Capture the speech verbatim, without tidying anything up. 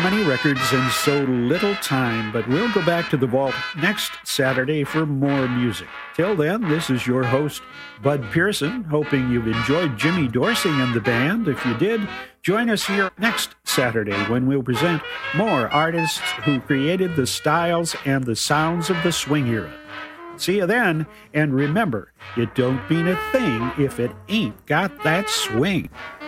Many records and so little time, but we'll go back to the vault next Saturday for more music. Till then, this is your host, Bud Pearson, hoping you've enjoyed Jimmy Dorsey and the band. If you did, join us here next Saturday when we'll present more artists who created the styles and the sounds of the swing era. See you then, and remember, it don't mean a thing if it ain't got that swing.